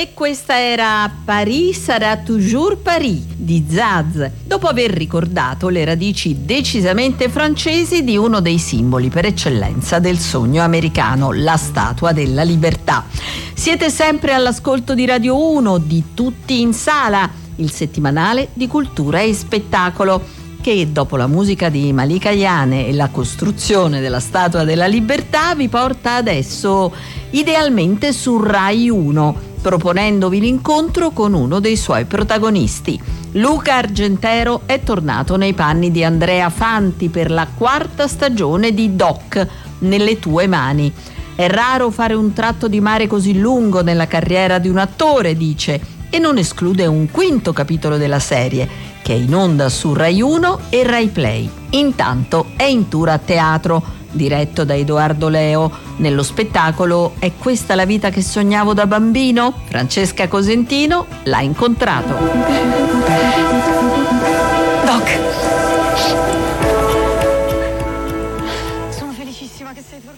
E questa era Paris sarà toujours Paris di Zaz, dopo aver ricordato le radici decisamente francesi di uno dei simboli per eccellenza del sogno americano, la Statua della Libertà. Siete sempre all'ascolto di Radio 1, di Tutti in Sala, il settimanale di cultura e spettacolo, che dopo la musica di Malika Ayane e la costruzione della Statua della Libertà vi porta adesso idealmente su Rai 1, proponendovi l'incontro con uno dei suoi protagonisti. Luca Argentero è tornato nei panni di Andrea Fanti per la 4ª stagione di Doc, Nelle tue mani. È raro fare un tratto di mare così lungo nella carriera di un attore, dice, e non esclude un 5º capitolo della serie, che è in onda su Rai 1 e Rai Play. Intanto è in tour a teatro, diretto da Edoardo Leo. Nello spettacolo È questa la vita che sognavo da bambino? Francesca Cosentino l'ha incontrato.